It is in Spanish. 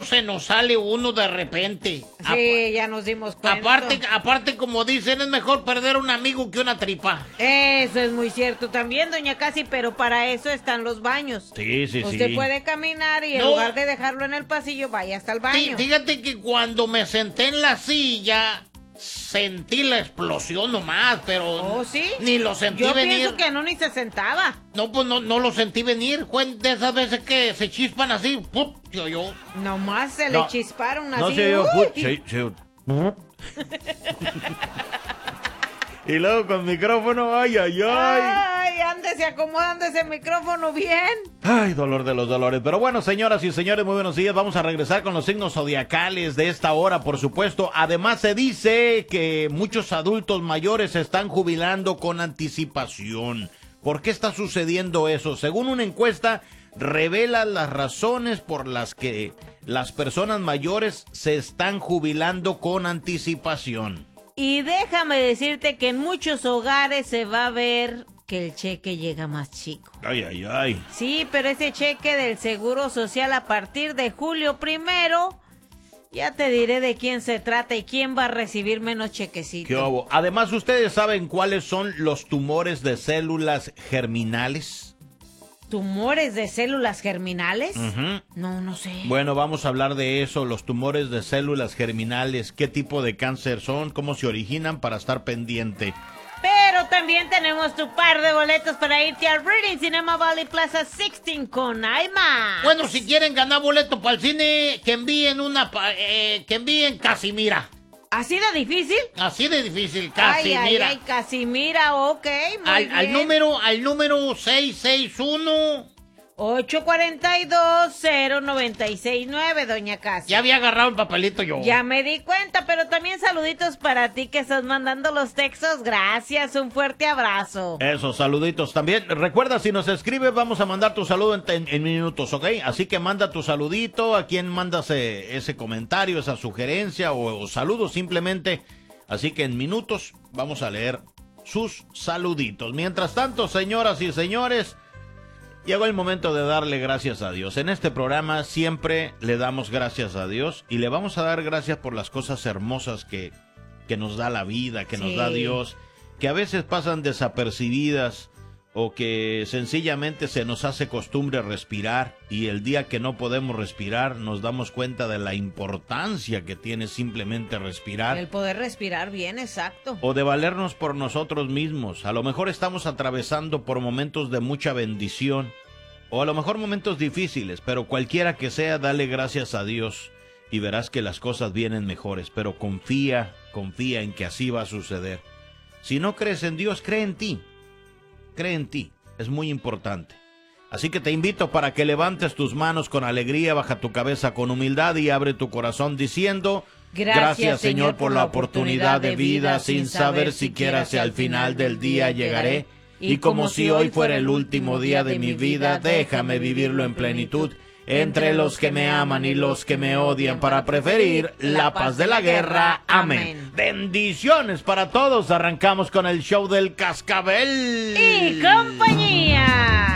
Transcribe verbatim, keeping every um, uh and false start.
se nos sale uno de repente. Sí, Apa ya nos dimos cuenta. Aparte, aparte, como dicen, es mejor perder un amigo que una tripa. Eso es muy cierto también, doña Casi, pero para eso están los baños. Sí, sí, Usted sí. puede caminar y en No. lugar de dejarlo en el pasillo, vaya hasta el baño. Sí, fíjate que cuando me senté en la silla, sentí la explosión nomás, pero ¿Oh, sí? ni lo sentí Yo venir. pienso que no ni se sentaba. No, pues no, no lo sentí venir. Fue de esas veces que se chispan así. ¡Pup! Yo, yo. Nomás se No. le chisparon así. No se yo, ¡Uy! se, se- Y luego con micrófono, ay, ay, ay. Ay, ándese acomodando ese micrófono bien. Ay, dolor de los dolores. Pero bueno, señoras y señores, muy buenos días. Vamos a regresar con los signos zodiacales de esta hora, por supuesto. Además, se dice que muchos adultos mayores se están jubilando con anticipación. ¿Por qué está sucediendo eso? Según una encuesta, revela las razones por las que las personas mayores se están jubilando con anticipación. Y déjame decirte que en muchos hogares se va a ver que el cheque llega más chico. Ay, ay, ay. Sí, pero ese cheque del Seguro Social a partir de julio primero, ya te diré de quién se trata y quién va a recibir menos chequecitos. ¿Qué hubo? Además, ¿ustedes saben cuáles son los tumores de células germinales? ¿Tumores de células germinales? Uh-huh. No, no sé. Bueno, vamos a hablar de eso, los tumores de células germinales, qué tipo de cáncer son, cómo se originan, para estar pendiente. Pero también tenemos tu par de boletos para irte al Reading Cinema Valley Plaza dieciséis con IMAX. Bueno, si quieren ganar boleto para el cine, que envíen una, pa- eh, que envíen Casimira. ¿Así de difícil? Así de difícil, Ay, Casimira. ay, ay, Casimira, ok, muy al, bien. al número, al número seis seis uno. ocho cuatro dos, cero nueve seis nueve, doña Casi. Ya había agarrado el papelito yo. Ya me di cuenta, pero también saluditos para ti que estás mandando los textos. Gracias, un fuerte abrazo. Esos saluditos también. Recuerda, si nos escribes, vamos a mandar tu saludo en, en- en minutos, ¿ok? Así que manda tu saludito, a quien mandas eh, ese comentario, esa sugerencia o, o saludo simplemente. Así que en minutos vamos a leer sus saluditos. Mientras tanto, señoras y señores, llegó el momento de darle gracias a Dios. En este programa siempre le damos gracias a Dios y le vamos a dar gracias por las cosas hermosas que, que nos da la vida, que nos Sí. da Dios, que a veces pasan desapercibidas o que sencillamente se nos hace costumbre respirar y el día que no podemos respirar nos damos cuenta de la importancia que tiene simplemente respirar. El poder respirar bien, exacto. O de valernos por nosotros mismos. A lo mejor estamos atravesando por momentos de mucha bendición, o a lo mejor momentos difíciles, pero cualquiera que sea, dale gracias a Dios y verás que las cosas vienen mejores. Pero confía, confía en que así va a suceder. Si no crees en Dios, cree en ti. Cree en ti, es muy importante. Así que te invito para que levantes tus manos con alegría, baja tu cabeza con humildad y abre tu corazón diciendo: gracias, Señor, por la oportunidad de vida, sin saber siquiera si al final del día llegaré. Y como si hoy fuera el último día de mi vida, déjame vivirlo en plenitud, entre los que me aman y los que me odian, para preferir la paz de la guerra. Amén. Bendiciones para todos. Arrancamos con el show del Cascabel Y compañía.